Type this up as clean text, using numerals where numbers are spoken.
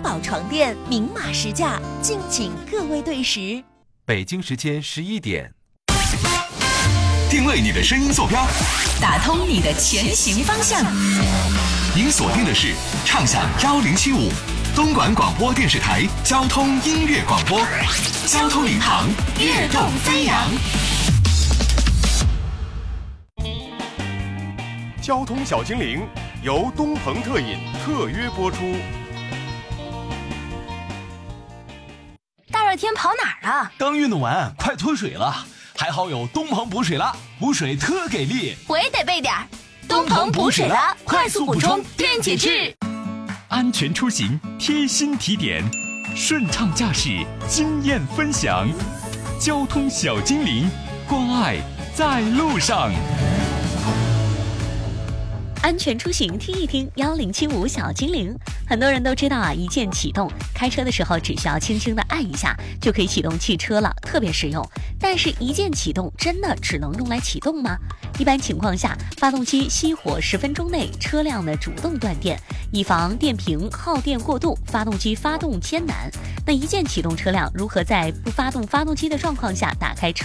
宝床垫明码实价，敬请各位对时。 北京时间11点， 定位你的声音坐标， 打通你的前行方向。 您锁定的是畅享1075东莞广播电视台交通音乐广播，交通领航，跃动飞扬。 交通小精灵由东鹏特饮特约播出。 大热天跑哪儿了？ 刚运动完，快脱水了。还好有东鹏补水了，补水特给力。 我也得备点儿。东鹏补水了，快速补充电解质。 安全出行贴心提点，顺畅驾驶经验分享，交通小精灵，关爱在路上。 安全出行听一听1075小精灵。很多人都知道啊，一键启动，开车的时候只需要轻轻的按一下就可以启动汽车了，特别实用。但是一键启动真的只能用来启动吗？一般情况下，发动机熄火10分钟内，车辆的主动断电，以防电瓶耗电过度，发动机发动艰难。那一键启动车辆如何在不发动发动机的状况下打开车